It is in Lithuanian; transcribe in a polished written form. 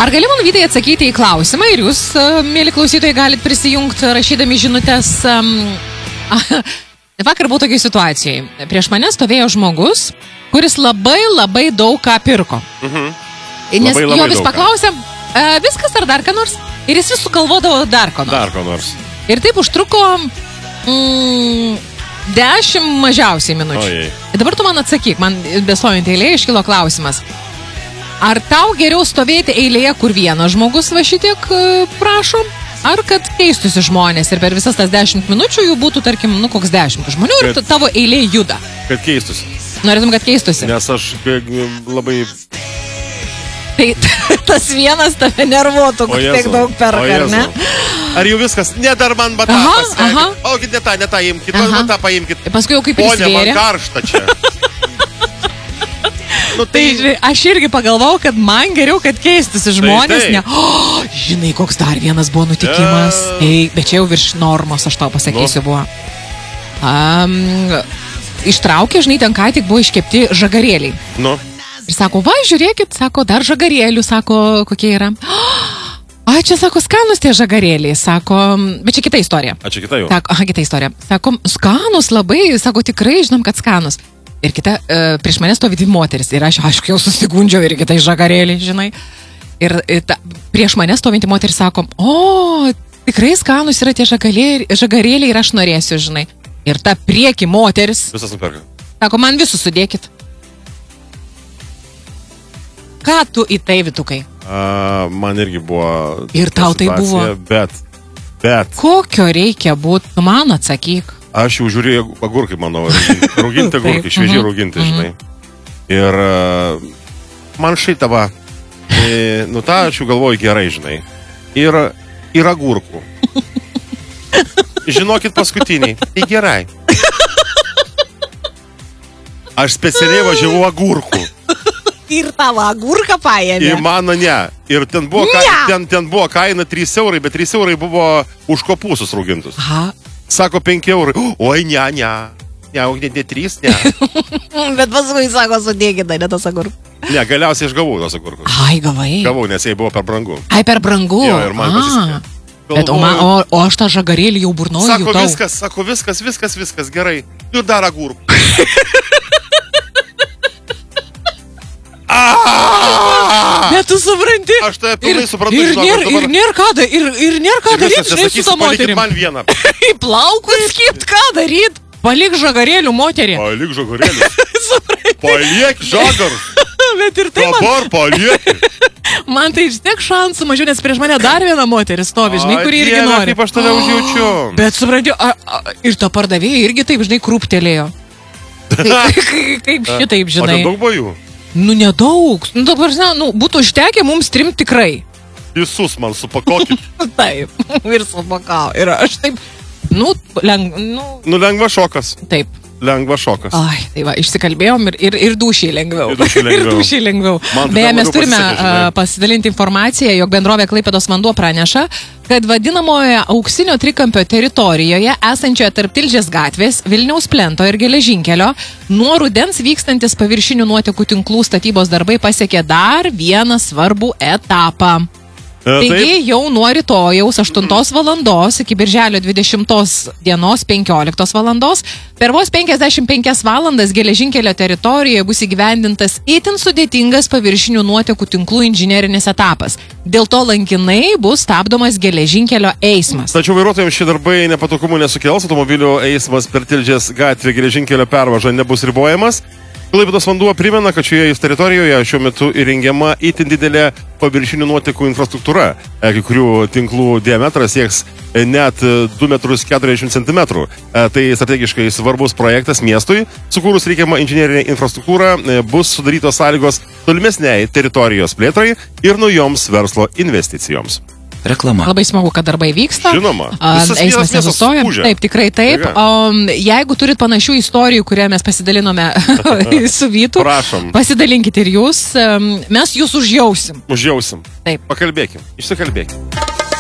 Ar gali man Vytai atsakyti į klausimą ir jūs, mėly klausytojai, galit prisijungti rašydami žinutės. Vakar buvau tokiai situacijai. Prieš mane stovėjo žmogus, kuris labai daug ką pirko. Nes jo vis paklausė, viskas ar dar ką nors? Ir jis vis sugalvodavo dar ko nors. Ir taip užtruko 10 mažiausiai minučių. Ir dabar tu man atsakyk, man bestojant eilėje iškilo klausimas. Ar tau geriau stovėti eilėje, kur vienas žmogus va šitiek prašo, ar kad keistusi žmonės ir per visas tas 10 minučių jų būtų, tarkim, koks 10 žmonių ir tavo eilė juda? Kad keistusi. Norėtum, kad keistusi? Nes aš labai... Tai tas vienas tave nervuotų, kad tiek daug perka, ar ne? Ar jau viskas? Ne, dar man batą pasveikit. O, ne tą imkit, batą paimkit. Paskui jau kaip prisvėrė. Ponė, man karšta čia. Tai aš irgi pagalvojau, kad man geriau, kad keistusi žmonės, ne. Žinai, koks dar vienas buvo nutikimas. Bet čia jau virš normos, aš tau pasakysiu, buvo. Ištraukė, žinai, ten ką tik buvo iškepti žagarėliai. Ir sako, va, žiūrėkit, sako, dar žagarėlių, sako, kokie yra. Čia, sako, skanus tie žagarėliai, sako, bet čia kita istorija. Čia kita jau. Kita istorija. Sako, skanus labai, sako, tikrai žinom, kad skanus. Ir kita, prieš mane stovi dvi moteris. Ir aš, aišku, jau susigundžiau ir kitai žagarėliai, žinai. Ir prieš mane stovinti moteris sako, tikrai skanus yra tie žagarėliai ir aš norėsiu, žinai. Ir ta prieki moteris. Visas nuperka. Sako, man visus sudėkit. Ką tu į tai, Vytukai? Man irgi buvo... Ir tau tai buvo? Bet. Kokio reikia būti? Tu man atsakyk. Aš jau žiūrėjau agurkai, manau. Rauginti agurkai, šviežiai rauginti, žinai. Ir man šitą va. Ta aš jau galvoju gerai, žinai. Ir agurkų. Žinokit paskutiniai. Tai gerai. Aš specialiai važiavau agurkų. Ir tavo agurką paėmė. Ir mano ne. Ir ten buvo kaina 3 eurai, bet 3 eurai buvo už kopūsus raugintus. Sako 5 eurai. Oi, ne. Ne 3, ne. Bet paskui sako, sudėkit, ne tas agurkus. Ne, galiausiai aš gavau tos agurkus. Gavai. Gavau, nes jai buvo per brangu. Per brangu. Jo, ir man pasisekė. Bet o aš tą žagarėlį jau burnoju. Sako, viskas, gerai. Ir dar agurkų. Bet tu supranti. Aš tai pilnai suprantu. Ir nėra ką daryti, žinai, su tą moterim. Man vieną. Į plaukus skipt, ką daryti? Palik žagarėlių moterį. Palik žagarėlių. Paliek žagarus. Bet ir tai dabar palieki. Man tai tiek šansų mažiau, nes prieš mane dar viena moteris stovi, žinai, kuri irgi nori. Kaip aš tave užjaučiu. Bet supranti, ir ta pardavėja irgi taip, žinai, krūptelėjo. Kaip šitaip, žinai. O ten daug buvo jų? Nedaug. Dabar, būtų užtekę mums 3 tikrai. Visus man supakokit. Taip, ir supakau. Ir aš taip, lengva šokas. Taip. Lengva šokas. Tai va, išsikalbėjom ir dūšiai lengviau. Beje, mes turime pasidalinti informaciją, jog bendrovė Klaipėdos vanduo praneša, kad vadinamoje auksinio trikampio teritorijoje esančioje tarp Tilžės gatvės, Vilniaus plento ir geležinkelio nuo rudens vykstantis paviršinių nuotekų tinklų statybos darbai pasiekė dar vieną svarbų etapą. Taigi jau nuo rytojaus 8 valandos iki birželio 20 dienos 15 valandos per vos 55 valandas geležinkelio teritorijoje bus įgyvendintas itin sudėtingas paviršinių nuotekų tinklų inžinerinis etapas. Dėl to lankinai bus stabdomas geležinkelio eismas. Tačiau vairuotojams šie darbai nepatogumų nesukels, automobilių eismas per Tilžės gatvę geležinkelio pervažą nebus ribojamas. Klaipėdos vanduo primena, kad šioje teritorijoje šiuo metu įrengiama itin didelė paviršinių nuotekų infrastruktūra. Kai kurių tinklų diametras sieks net 2,40 cm. Tai strategiškai svarbus projektas miestui. Sukūrus reikiamą inžinerinę infrastruktūrą bus sudarytos sąlygos tolimesniai teritorijos plėtrai ir naujoms verslo investicijoms. Reklama. Labai smagu, kad darbai vyksta. Žinoma. Eismas nesustoja. Taip, tikrai taip. Jeigu turit panašių istorijų, kurią mes pasidalinome su Vytu, pasidalinkite ir jūs. Mes jūs užjausim. Užjausim. Taip. Pakalbėkim. Išsikalbėkim.